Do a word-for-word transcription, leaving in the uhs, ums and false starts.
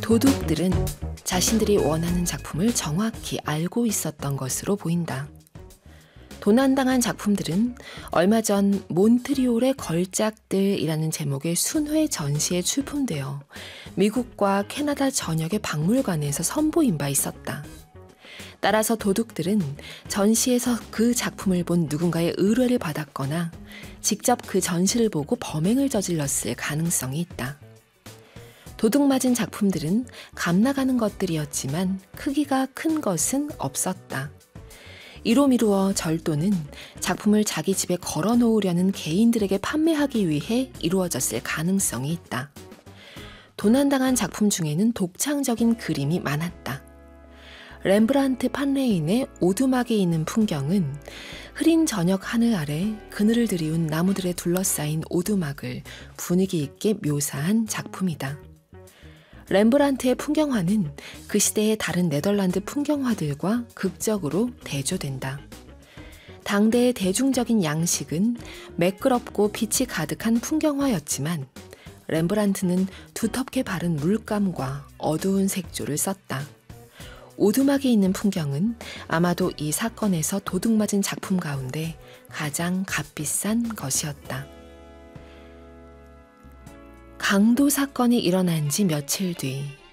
도둑들은 자신들이 원하는 작품을 정확히 알고 있었던 것으로 보인다. 도난당한 작품들은 얼마 전 몬트리올의 걸작들이라는 제목의 순회 전시에 출품되어 미국과 캐나다 전역의 박물관에서 선보인 바 있었다. 따라서 도둑들은 전시에서 그 작품을 본 누군가의 의뢰를 받았거나 직접 그 전시를 보고 범행을 저질렀을 가능성이 있다. 도둑맞은 작품들은 값나가는 것들이었지만 크기가 큰 것은 없었다. 이로 미루어 절도는 작품을 자기 집에 걸어놓으려는 개인들에게 판매하기 위해 이루어졌을 가능성이 있다. 도난당한 작품 중에는 독창적인 그림이 많았다. 렘브란트 판레인의 오두막에 있는 풍경은 흐린 저녁 하늘 아래 그늘을 들이운 나무들에 둘러싸인 오두막을 분위기 있게 묘사한 작품이다. 렘브란트의 풍경화는 그 시대의 다른 네덜란드 풍경화들과 극적으로 대조된다. 당대의 대중적인 양식은 매끄럽고 빛이 가득한 풍경화였지만 렘브란트는 두텁게 바른 물감과 어두운 색조를 썼다. 오두막에 있는 풍경은 아마도 이 사건에서 도둑맞은 작품 가운데 가장 값비싼 것이었다. 강도 사건이 일어난 지 며칠 뒤